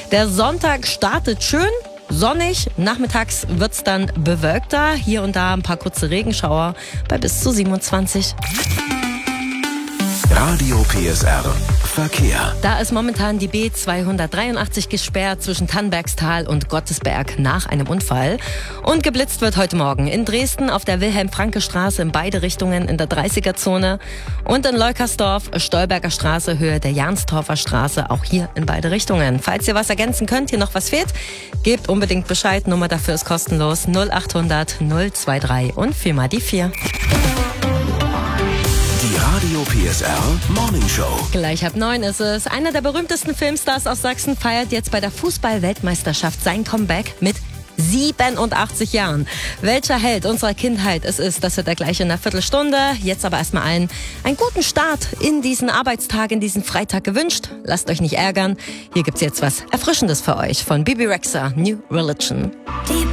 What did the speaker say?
Der Sonntag startet schön. Sonnig, nachmittags wird's dann bewölkter. Hier und da ein paar kurze Regenschauer bei bis zu 27. Radio PSR Verkehr. Da ist momentan die B283 gesperrt zwischen Tannbergstal und Gottesberg nach einem Unfall. Und geblitzt wird heute Morgen in Dresden auf der Wilhelm-Franke-Straße in beide Richtungen in der 30er-Zone und in Leukersdorf, Stolberger Straße, Höhe der Janstorfer Straße, auch hier in beide Richtungen. Falls ihr was ergänzen könnt, hier noch was fehlt, gebt unbedingt Bescheid. Nummer dafür ist kostenlos 0800 023 und 4 mal die 4. Die Radio PSR Morning Show. Gleich 8:30 ist es. Einer der berühmtesten Filmstars aus Sachsen feiert jetzt bei der Fußball-Weltmeisterschaft sein Comeback mit 87 Jahren. Welcher Held unserer Kindheit es ist, das wird er gleich in einer Viertelstunde. Jetzt aber erstmal einen guten Start in diesen Arbeitstag, in diesen Freitag gewünscht. Lasst euch nicht ärgern. Hier gibt's jetzt was Erfrischendes für euch von Bibi Rexha, New Religion.